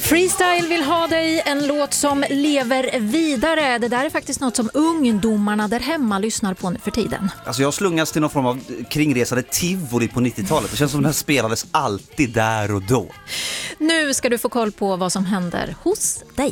Freestyle vill ha dig, en låt som lever vidare. Det där är faktiskt något som ungdomarna där hemma lyssnar på nu för tiden. Alltså jag slungas till någon form av kringresande tivoli på 90-talet. Det känns som den spelades alltid där och då. Nu ska du få koll på vad som händer hos dig.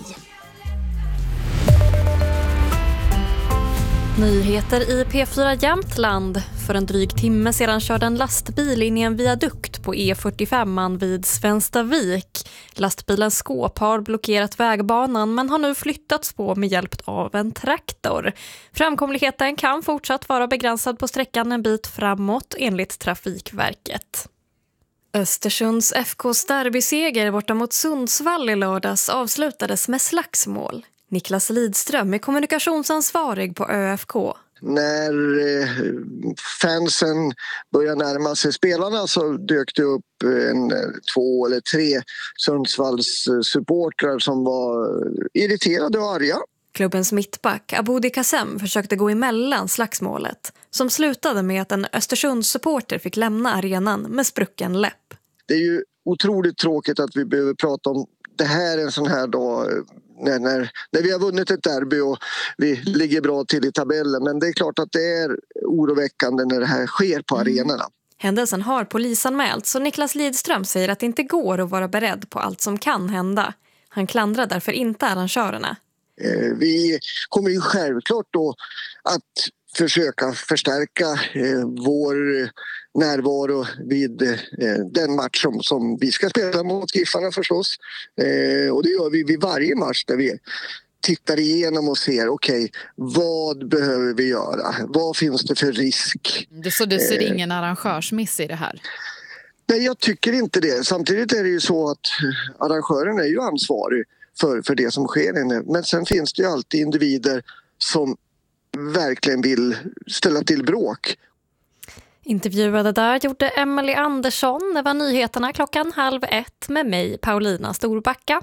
Nyheter i P4 Jämtland. För en dryg timme sedan körde en lastbil in i en viadukt på E45 vid Svenstavik. Lastbilens skåp har blockerat vägbanan men har nu flyttats på med hjälp av en traktor. Framkomligheten kan fortsatt vara begränsad på sträckan en bit framåt enligt Trafikverket. Östersunds FKs derbyseger borta mot Sundsvall i lördags avslutades med slagsmål. Niklas Lidström är kommunikationsansvarig på ÖFK. När fansen började närma sig spelarna så dök det upp 2 eller 3 Sundsvalls supportrar som var irriterade och arga. Klubbens mittback Aboudi Kassem försökte gå emellan slagsmålet som slutade med att en Östersunds supporter fick lämna arenan med sprucken läpp. Det är ju otroligt tråkigt att vi behöver prata om det här en sån här dag när vi har vunnit ett derby och vi ligger bra till i tabellen. Men det är klart att det är oroväckande när det här sker på arenorna. Händelsen har polisanmält så Niklas Lidström säger att det inte går att vara beredd på allt som kan hända. Han klandrar därför inte arrangörerna. Vi kommer ju självklart då att försöka förstärka vår närvaro vid den match som vi ska spela mot Giffarna förstås. Och det gör vi vid varje match där vi tittar igenom och ser okej, vad behöver vi göra? Vad finns det för risk? Så du ser ingen arrangörsmiss i det här? Nej, jag tycker inte det. Samtidigt är det ju så att arrangören är ju ansvarig för det som sker. Men sen finns det ju alltid individer som verkligen vill ställa till bråk. Intervjuade där gjorde Emily Andersson. Det var nyheterna 12:30 med mig, Paulina Storbacka.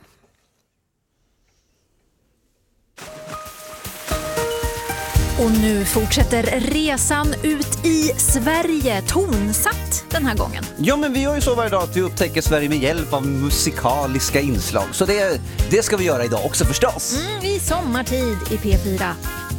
Och nu fortsätter resan ut i Sverige, tonsatt den här gången. Ja, men vi gör ju så varje dag att vi upptäcker Sverige med hjälp av musikaliska inslag. Så det ska vi göra idag också förstås. I sommartid i P4.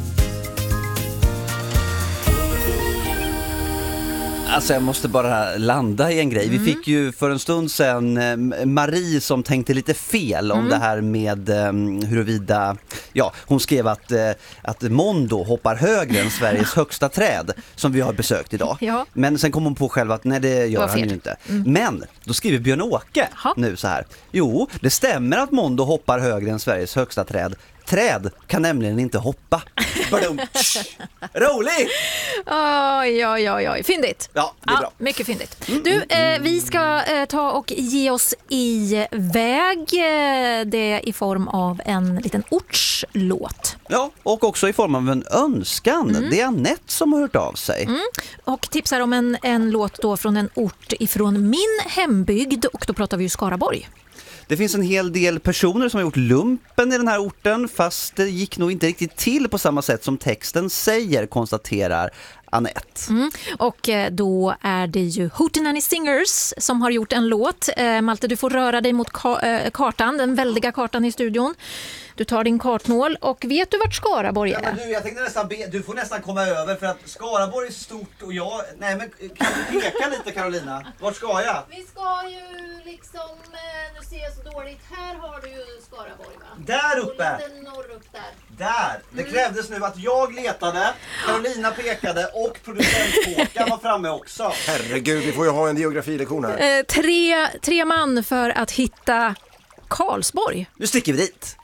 Alltså jag måste bara landa i en grej. Vi fick ju för en stund sedan Marie som tänkte lite fel om det här med huruvida... Ja, hon skrev att Mondo hoppar högre än Sveriges högsta träd som vi har besökt idag. Ja. Men sen kom hon på själv att nej, det gör han ju inte. Men då skriver Björn-Åke nu så här. Jo, det stämmer att Mondo hoppar högre än Sveriges högsta träd. Träd kan nämligen inte hoppa. Roligt! Oj. Fyndigt. Ja, det är bra. Mycket fyndigt. Du, vi ska ta och ge oss iväg. Det i form av en liten ortslåt. Ja, och också i form av en önskan. Det är Annette som har hört av sig. Och tipsar om en låt då från en ort ifrån min hembygd. Och då pratar vi ju Skaraborg. Det finns en hel del personer som har gjort lumpen i den här orten, fast det gick nog inte riktigt till på samma sätt som texten säger, konstaterar Annette. Och då är det ju Hootenanny Singers som har gjort en låt. Malte, du får röra dig mot kartan, den väldiga kartan i studion. Du tar din kartnål och vet du vart Skaraborg är? Ja, men jag tänkte nästan du får nästan komma över för att Skaraborg är stort och jag... Nej, men kan du peka lite, Carolina? Vart ska jag? Vi ska ju liksom, nu ser jag så dåligt, här har du ju Skaraborg va? Där uppe! Och lite norr upp där. Där! Det krävdes nu att jag letade, Carolina pekade och producent var framme också. Herregud, vi får ju ha en geografilektion här. Tre man för att hitta Karlsborg. Nu sticker vi dit.